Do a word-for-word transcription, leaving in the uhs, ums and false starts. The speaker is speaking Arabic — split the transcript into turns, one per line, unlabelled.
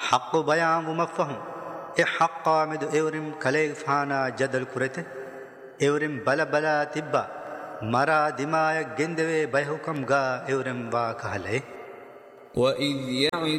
حق بيان ومفهم حق مد اورم كليغ فانا جدل كرته اورم بلا بلا تبا مرا دماء جندوي بيحكم غا اورم وا كهله
وإذ يعد